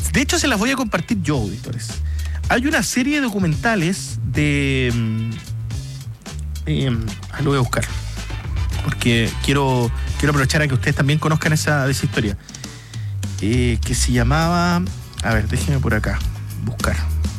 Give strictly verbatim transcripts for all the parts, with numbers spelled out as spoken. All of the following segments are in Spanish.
De hecho, se las voy a compartir yo, auditores. Hay una serie de documentales de... Eh, lo voy a buscar. Porque quiero, quiero aprovechar a que ustedes también conozcan esa, esa historia. Eh, que se llamaba... A ver, déjenme por acá buscar.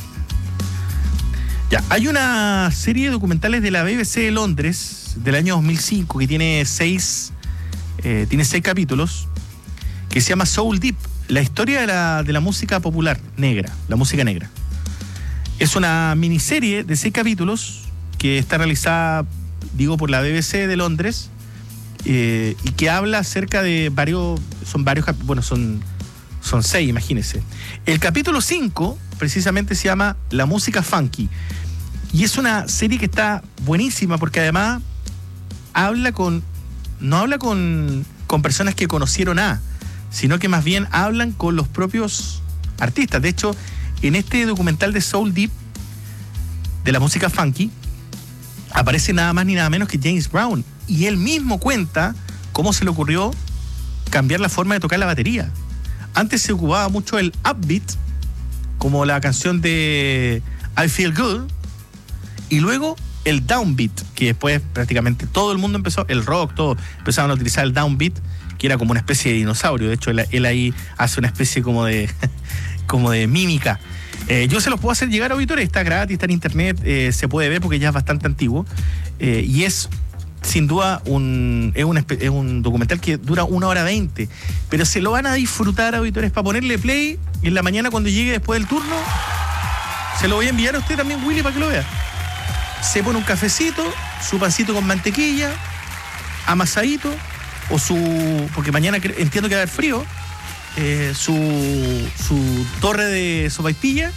Ya, hay una serie de documentales de la B B C de Londres del año dos mil cinco que tiene seis, eh, tiene seis capítulos, que se llama Soul Deep, la historia de la, de la música popular negra, la música negra. Es una miniserie de seis capítulos que está realizada, digo, por la B B C de Londres, eh, y que habla acerca de varios, son varios, bueno, son, son seis, imagínense. El capítulo cinco, precisamente, se llama La música funky, y es una serie que está buenísima porque además habla con, no habla con, con personas que conocieron a, sino que más bien hablan con los propios artistas. De hecho, en este documental de Soul Deep, de la música funky, aparece nada más ni nada menos que James Brown, y él mismo cuenta cómo se le ocurrió cambiar la forma de tocar la batería. Antes se ocupaba mucho el upbeat, como la canción de I Feel Good, y luego el downbeat, que después prácticamente todo el mundo empezó, el rock, todo, empezaron a utilizar el downbeat, que era como una especie de dinosaurio. De hecho, él, él ahí hace una especie como de, como de mímica. Eh, yo se los puedo hacer llegar a auditores, está gratis, está en internet, eh, se puede ver porque ya es bastante antiguo, eh, y es sin duda un, es, un, es un documental que dura una hora veinte, pero se lo van a disfrutar, auditores, para ponerle play en la mañana cuando llegue después del turno. Se lo voy a enviar a usted también, Willy, para que lo vea. Se pone un cafecito, su pancito con mantequilla, amasadito, o su, porque mañana entiendo que va a haber frío, eh, su, su torre de sopaipilla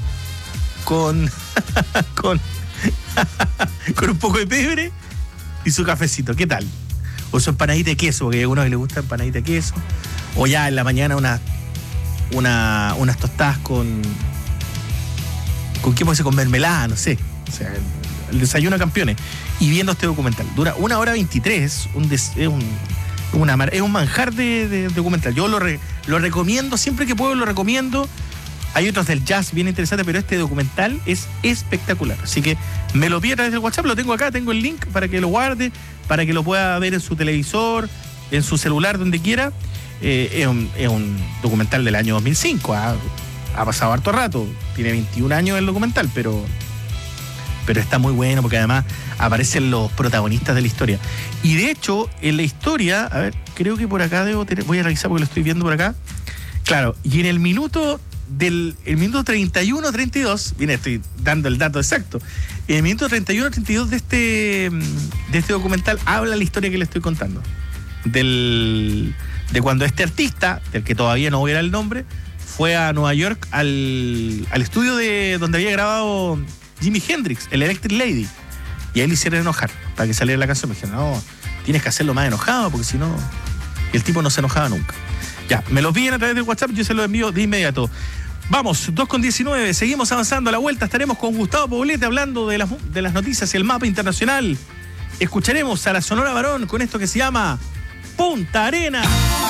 con, con, con un poco de pebre y su cafecito. ¿Qué tal? O su empanadita de queso, porque a algunos les gusta empanadita de queso. O ya en la mañana una, una, unas tostadas con... ¿Con qué puede ser? Con mermelada, no sé. O sea, el desayuno de campeones. Y viendo este documental. Dura una hora veintitrés. Un des, es, un, una, es un manjar de, de documental. Yo lo, re, lo recomiendo, siempre que puedo lo recomiendo. Hay otros del jazz bien interesantes, pero este documental es espectacular. Así que me lo pide a través del WhatsApp, lo tengo acá, tengo el link para que lo guarde, para que lo pueda ver en su televisor, en su celular, donde quiera. Eh, es, un, es un documental del año dos mil cinco. Ha, ha pasado harto rato. Tiene veintiún años el documental, pero... pero está muy bueno porque además aparecen los protagonistas de la historia. Y de hecho, en la historia, a ver, creo que por acá debo tener, voy a revisar porque lo estoy viendo por acá. Claro, y en el minuto del el minuto treinta y uno treinta y dos, mira, estoy dando el dato exacto. En el minuto treinta y uno treinta y dos de este de este documental habla la historia que le estoy contando. Del de cuando este artista, del que todavía no voy a dar el nombre, fue a Nueva York al, al estudio de donde había grabado Jimi Hendrix, el Electric Lady, y ahí le hicieron enojar para que saliera la canción. Me dijeron, no, tienes que hacerlo más enojado porque si no, el tipo no se enojaba nunca. Ya, me lo piden a través de WhatsApp, yo se lo envío de inmediato. Vamos, dos con diecinueve, seguimos avanzando a la vuelta, estaremos con Gustavo Poblete hablando de las, de las noticias y el mapa internacional. Escucharemos a la Sonora Varón con esto que se llama Punta Arenas.